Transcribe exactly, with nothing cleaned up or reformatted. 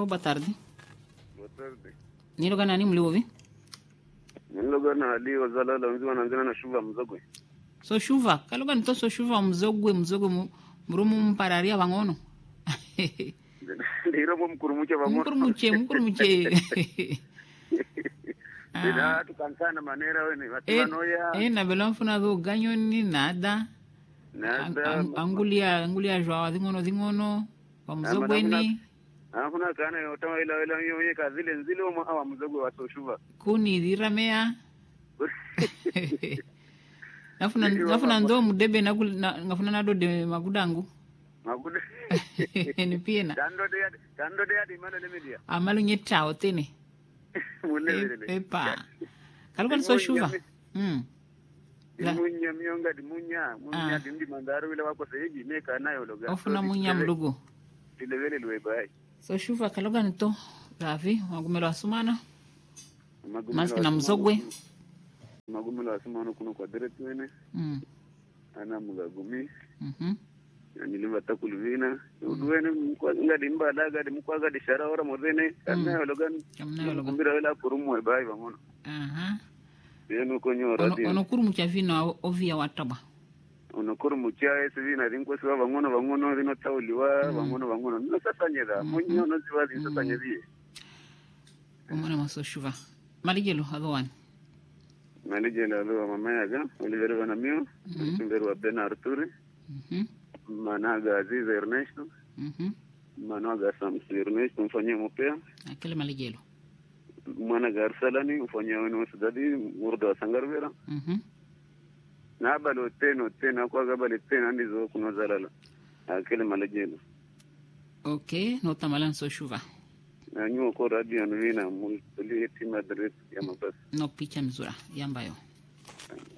boa tarde. Boa tarde. Nilo gana ni mliuvi? Nilo gana ali wazala la mzima nanzina na shuva mzogwe. So shuva, kaloga nito so shuva mzogwe mzogwe murumu mpararia bangono. Ndiro mo mkurumuche bangono. Mkurumuche, mkurumuche. Dina tukansana manera wene watimanoya. Eh, na belo mfuna do ganyo ni nada. Nada. Angulia, angulia jwa dingono dingono. Wa mzogwe ni. Hakuna kana yotama ila ila yeye kazile nzile wa awa mzogwe wa soshuva. Kuni diramea. Nafuna nafuna ndo mudebe na ngafuna nado de magudangu. Magude. Ni piena. Dando de dando de adi mana de media. Amalu nyetao tene. Mule Epa. Kaluka so shuva. Mm. Munya mionga di munya, munya di ndi mandaro wile wako seji meka nayo loga. Ofuna munya mlugo. Tilevele luwe bai. So shuva kaluka nito. Ravi, magumelo asumana. Maski na mzogwe. Magumelo asumana kuno kwa direct wene. Mm. Ana mugagumi. Mhm. Niliva takulvina. Udwene mkwa ngadi mba daga di mkwa ngadi shara ora modene. Kana loga. Kamna loga. Kumbira wela kurumu bai bangono. Aha. Yenu konyo radio. Ono kurumu cha vina ovia wataba. Ono kurumu cha ese vina rinko siwa bangono bangono rino tauliwa bangono bangono. No sasa nyeda. Munyo no siwa di sasa nyedi. Umana maso shuva. Maligelo adwan. Maligelo adwan mamayaga. Olivero vanamio. Simbero abena Arturi. Mhm. Managa Aziz Ernesto. Mhm. Managa Samsi Ernesto mfanyie mopea. Akele maligelo. Managa Arsalani mfanyie wenu sudadi murdo sangarvera. Mhm. Na balo teno tena kwa gabale tena ndizo kuno zalala. Akele maligelo. Okay, nota malan so shuva. Na nyuo ko radio nvina multuli tima direct ya mabasi. No picha mzura yambayo.